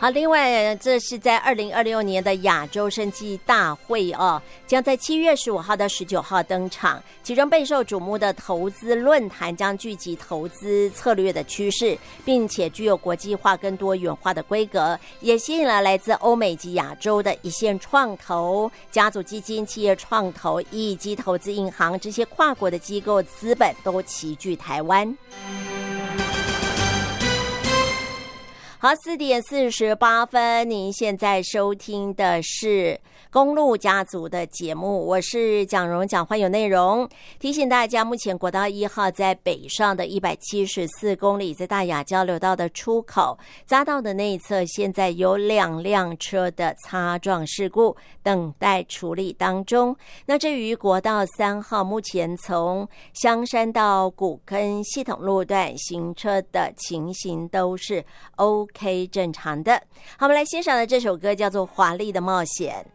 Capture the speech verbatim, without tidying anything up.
好，另外这是在二零二六年的亚洲生技大会哦，将在七月十五号到十九号登场。其中备受瞩目的投资论坛将聚集投资策略的趋势，并且具有国际化跟多元化的规格，也吸引了来自欧美及亚洲的一线创投、家族基金、企业创投以及投资银行这些跨国的机构资本都齐聚台湾。好，四点四十八分，您现在收听的是公路家族的节目，我是蒋荣，讲话有内容。提醒大家，目前国道一号在北上的一百七十四公里，在大雅交流道的出口匝道的内侧，现在有两辆车的擦撞事故等待处理当中。那至于国道三号，目前从香山到古坑系统路段行车的情形都是 OK 正常的。好，我们来欣赏的这首歌叫做《华丽的冒险》。